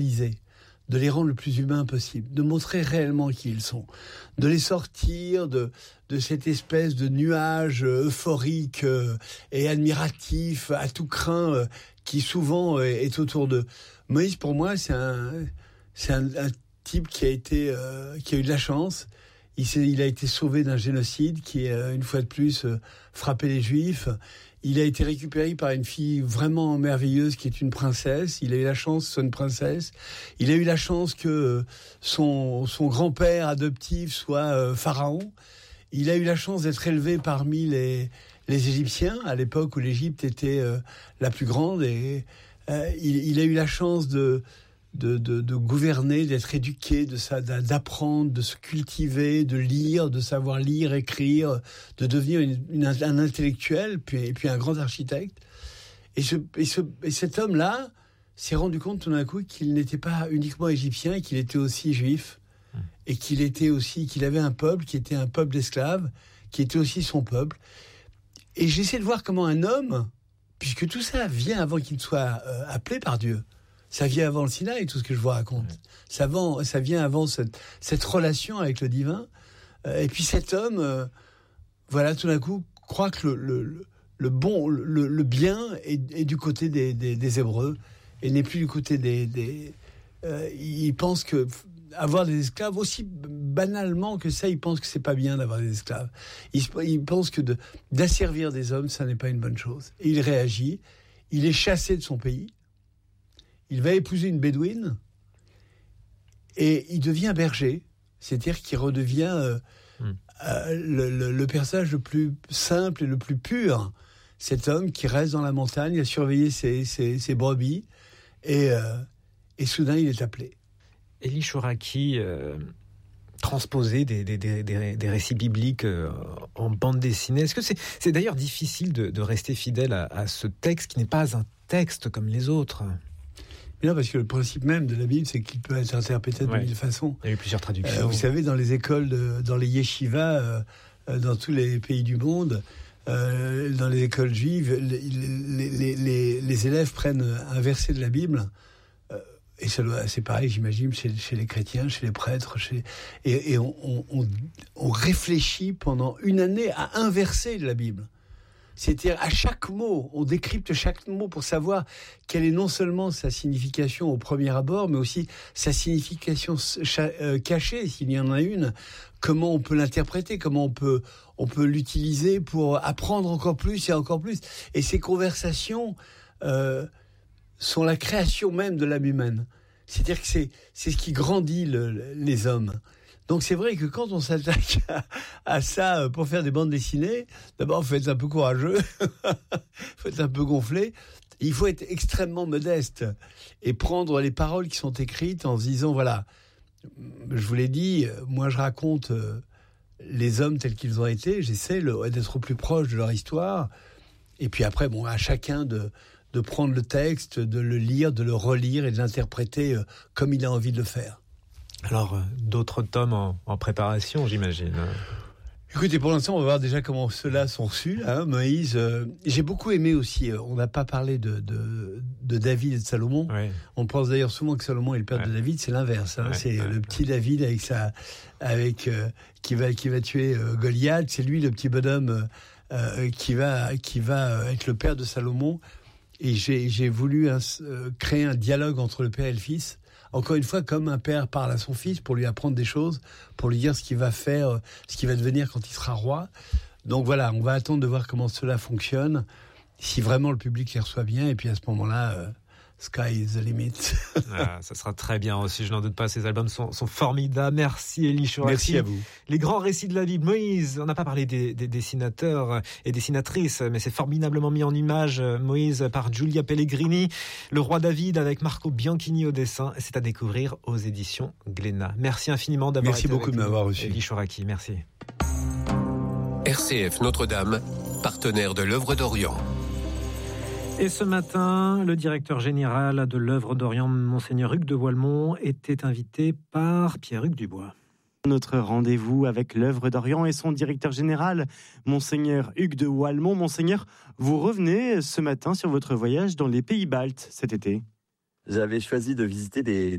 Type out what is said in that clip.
de les rendre le plus humains possible, de montrer réellement qui ils sont, de les sortir de cette espèce de nuage euphorique et admiratif à tout crin qui souvent est autour d'eux. Moïse, pour moi, c'est un type qui a eu de la chance. Il a été sauvé d'un génocide qui, une fois de plus, frappait les Juifs. Il a été récupéré par une fille vraiment merveilleuse qui est une princesse. Il a eu la chance que ce soit une princesse. Il a eu la chance que son grand-père adoptif soit Pharaon. Il a eu la chance d'être élevé parmi les Égyptiens, à l'époque où l'Égypte était la plus grande. Et il a eu la chance de gouverner, d'être éduqué, d'apprendre, de se cultiver, de lire, de savoir lire, écrire, de devenir un intellectuel, puis un grand architecte. Et cet homme-là s'est rendu compte tout d'un coup qu'il n'était pas uniquement égyptien, et qu'il était aussi juif, et qu'il avait un peuple qui était un peuple d'esclaves, qui était aussi son peuple. Et j'essaie de voir comment un homme, puisque tout ça vient avant qu'il soit appelé par Dieu, ça vient avant le Sinaï, tout ce que je vous raconte. Ça vient avant cette relation avec le divin. Et puis cet homme, tout d'un coup, croit que le bien est du côté des Hébreux et n'est plus du côté il pense que avoir des esclaves, aussi banalement que ça, il pense que c'est pas bien d'avoir des esclaves. Il pense que d'asservir des hommes, ça n'est pas une bonne chose. Et il réagit. Il est chassé de son pays. Il va épouser une bédouine et il devient berger, c'est-à-dire qu'il redevient le personnage le plus simple et le plus pur. Cet homme qui reste dans la montagne à surveiller ses brebis et soudain il est appelé. Élie Chouraqui, transposer des récits bibliques en bande dessinée, est-ce que c'est d'ailleurs difficile de rester fidèle à ce texte qui n'est pas un texte comme les autres ? Non, parce que le principe même de la Bible, c'est qu'il peut être interprété de mille façons. Il y a eu plusieurs traductions. Vous savez, dans les écoles, dans les yeshivas, dans tous les pays du monde, dans les écoles juives, les élèves prennent un verset de la Bible, et c'est pareil, j'imagine, chez les chrétiens, chez les prêtres, et on réfléchit pendant une année à un verset de la Bible. C'est-à-dire, à chaque mot, on décrypte chaque mot pour savoir quelle est non seulement sa signification au premier abord, mais aussi sa signification cachée, s'il y en a une. Comment on peut l'interpréter, comment on peut l'utiliser pour apprendre encore plus et encore plus. Et ces conversations sont la création même de l'âme humaine. C'est-à-dire que c'est ce qui grandit les hommes. Donc c'est vrai que quand on s'attaque à ça pour faire des bandes dessinées, d'abord il faut être un peu courageux, il faut être un peu gonflé, il faut être extrêmement modeste et prendre les paroles qui sont écrites en se disant voilà, je vous l'ai dit, moi je raconte les hommes tels qu'ils ont été, j'essaie d'être au plus proche de leur histoire, et puis après à chacun de prendre le texte, de le lire, de le relire et de l'interpréter comme il a envie de le faire. Alors, d'autres tomes en préparation, j'imagine. Écoutez, pour l'instant, on va voir déjà comment ceux-là sont reçus. Moïse, j'ai beaucoup aimé aussi, on n'a pas parlé de David et de Salomon. Oui. On pense d'ailleurs souvent que Salomon est le père de David, c'est l'inverse. C'est le petit David qui va tuer Goliath. C'est lui, le petit bonhomme, qui va être le père de Salomon. Et j'ai voulu créer un dialogue entre le père et le fils. Encore une fois, comme un père parle à son fils pour lui apprendre des choses, pour lui dire ce qu'il va faire, ce qu'il va devenir quand il sera roi. Donc voilà, on va attendre de voir comment cela fonctionne, si vraiment le public les reçoit bien, et puis à ce moment-là, sky is the limit. Ça sera très bien aussi, je n'en doute pas, ces albums sont formidables. Merci Élie Chouraqui. Merci à vous. Les grands récits de la Bible. Moïse, on n'a pas parlé des dessinateurs et dessinatrices, mais c'est formidablement mis en image, Moïse par Giulia Pellegrini, le roi David avec Marco Bianchini au dessin, c'est à découvrir aux éditions Glénat. Merci infiniment d'avoir été avec nous. Merci beaucoup de m'avoir reçu. Élie Chouraqui, merci. RCF Notre-Dame, partenaire de l'œuvre d'Orient. Et ce matin, le directeur général de l'œuvre d'Orient, Monseigneur Hugues de Walmont, était invité par Pierre-Hugues Dubois. Notre rendez-vous avec l'œuvre d'Orient et son directeur général, Monseigneur Hugues de Walmont. Monseigneur, vous revenez ce matin sur votre voyage dans les pays baltes cet été. J'avais choisi de visiter